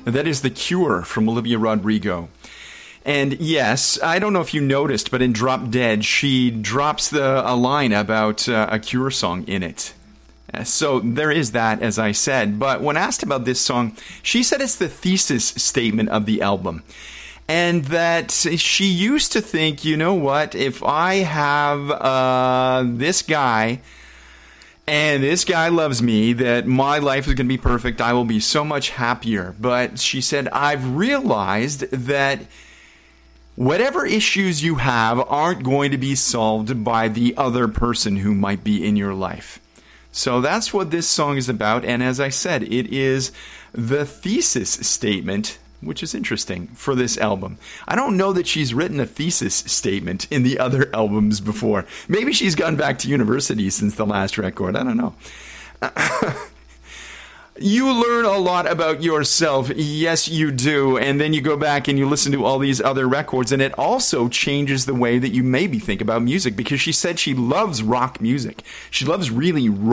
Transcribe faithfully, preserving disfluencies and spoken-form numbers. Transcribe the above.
That is The Cure from Olivia Rodrigo. And yes, I don't know if you noticed, but in Drop Dead, she drops the a line about uh, a Cure song in it. So there is that, as I said. But when asked about this song, she said it's the thesis statement of the album. And that she used to think, you know what, if I have uh, this guy... and this guy loves me, that my life is going to be perfect. I will be so much happier. But she said, I've realized that whatever issues you have aren't going to be solved by the other person who might be in your life. So that's what this song is about. And as I said, it is the thesis statement, which is interesting, for this album. I don't know that she's written a thesis statement in the other albums before. Maybe she's gone back to university since the last record. I don't know. You learn a lot about yourself. Yes, you do. And then you go back and you listen to all these other records, and it also changes the way that you maybe think about music, because she said she loves rock music. She loves really